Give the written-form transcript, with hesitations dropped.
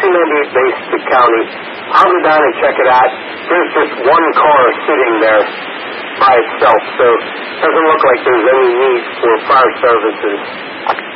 298 County. I'll go down and check it out. There's just one car sitting there by itself, so it doesn't look like there's any need for fire services.